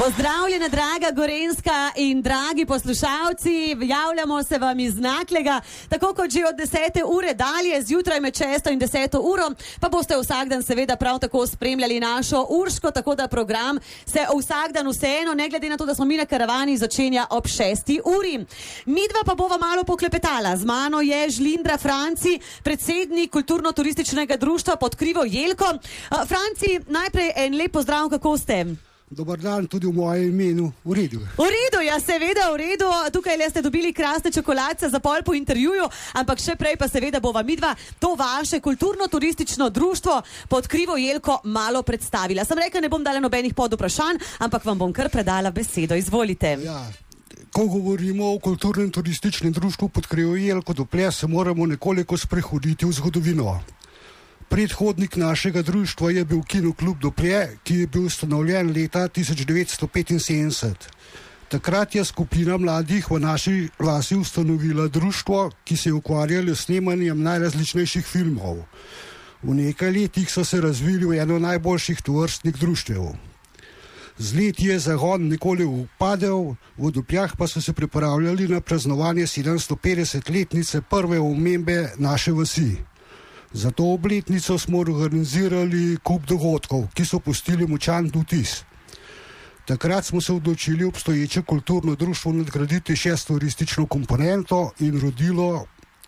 Pozdravljena, draga Gorenjska in dragi poslušalci, javljamo se vam iz Naklega, tako kot že od 10. ure dalje, zjutraj med 6. in 10. uro, pa boste vsak dan seveda prav tako spremljali našo Urško, tako da program se vsak dan vseeno, ne glede na to, da smo mi na karavani, začenja ob 6. uri. Midva pa bova malo poklepetala. Z mano je Žlindra Franci, predsednik kulturno-turističnega društva Pod krivo jelko. Franci, najprej en lep pozdrav, kako ste? Dobar dan, tudi v mojem imenu. V redu. V redu, ja, seveda v redu. Tukaj le ste dobili krasne čokoladce za pol po intervjuju, ampak še prej pa seveda bova midva to vaše kulturno-turistično društvo Pod krivo jelko malo predstavila. Sem rekla, ne bom dala nobenih podvprašanj, ampak vam bom kar predala besedo. Izvolite. Ja, ko govorimo o kulturnem turističnem društvu Pod krivo jelko Duplje, se moramo nekoliko sprehoditi v zgodovino. Predhodnik našega društva je bil Kinoklub Duplje, ki je bil ustanovljen leta 1975. Takrat je skupina mladih v naši vasi ustanovila društvo, ki se je ukvarjalo s snemanjem najrazličnejših filmov. V nekaj letih so se razvili v eno najboljših tovrstnih društev. Z leti je zagon nikoli upadel, v Dupljah pa so se pripravljali na praznovanje 750-letnice prve omembe naše vasi. Za to obletnico smo organizirali kup dogodkov, ki so pustili močan vtis. Takrat smo se odločili obstoječe kulturno društvo nadgraditi še s turistično komponento in rodilo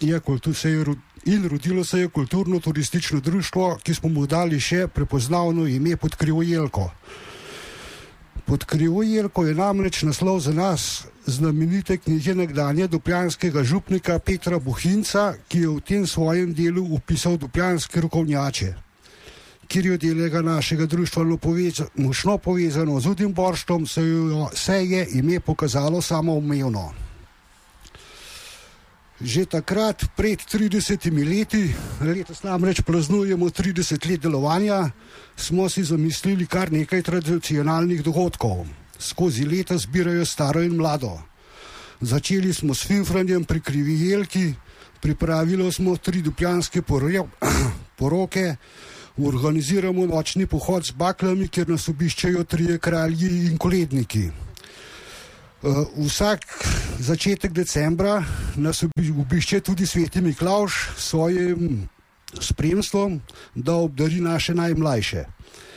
se je kulturno-turistično društvo, ki smo mu dali še prepoznavno ime Pod krivo jelko. Pod krivo jelko je namreč naslov za nas znamenite knjige nekdanje dupljanskega župnika Petra Bohinca, ki je v tem svojem delu upisal dupljanske rokovnjače. Ker je delega našega društva močno povezano z Udimborštom, se je ime pokazalo samoumevno. Že takrat, pred 30 leti, letos namreč praznujemo 30 let delovanja, smo si zamislili kar nekaj tradicionalnih dogodkov. Skozi leta zbirajo staro in mlado. Začeli smo s fimfranjem pri krivi jelki, pripravili smo 3 dupljanske poroke, organiziramo nočni pohod z baklami, kjer nas obiščajo 3 kralji in koledniki. Vsak začetek decembra nas obišče tudi Sveti Miklavž s svojim spremstvom, da obdari naše najmlajše.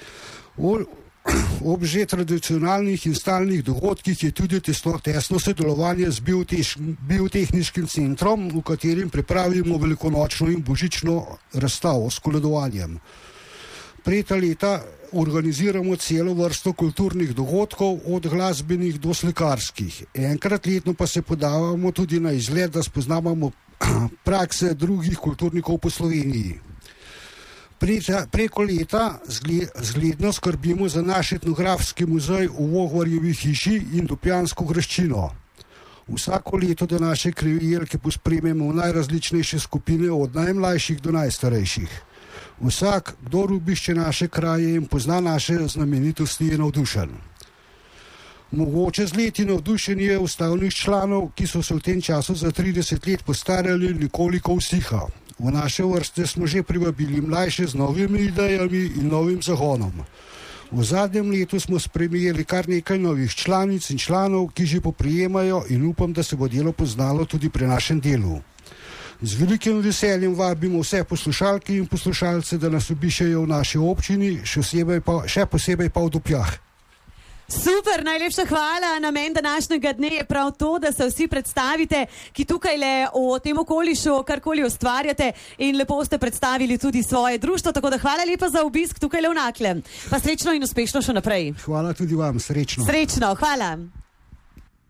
Ob že tradicionalnih in stalnih dogodkih je tudi tesno sodelovanje z biotehniškim centrom, v katerem pripravimo velikonočno in božično razstavo s koledovanjem. Prejta leta organiziramo celo vrsto kulturnih dogodkov, od glasbenih do slikarskih. Enkrat letno pa se podavamo tudi na izlet, da spoznavamo prakse drugih kulturnikov po Sloveniji. Preko leta zgledno skrbimo za naš etnografski muzej v Vohvarjevi hiši in dupljansko graščino. Vsako leto do naše krive jelke pospremimo najrazličnejše skupine, od najmlajših do najstarejših. Vsak, kdor obišče naše kraje in pozna naše znamenitosti, je navdušen. Mogoče z leti navdušenje ustavnih članov, ki so se v tem času za 30 let postarali, nekoliko usiha. V naše vrste smo že privabili mlajše z novimi idejami in novim zagonom. V zadnjem letu smo sprejeli kar nekaj novih članic in članov, ki že poprijemajo, in upam, da se bo delo poznalo tudi pri našem delu. Z velikim veseljem vabimo vse poslušalke in poslušalce, da nas obišajo v naši občini, še posebej pa v Dupljah. Super, najlepša hvala. Namen današnjega dne je prav to, da se vsi predstavite, ki tukaj le v tem okolišu karkoli ustvarjate, in lepo ste predstavili tudi svoje društvo, tako da hvala lepa za obisk tukaj le v Naklem. Pa srečno in uspešno še naprej. Hvala tudi vam, srečno. Srečno, hvala.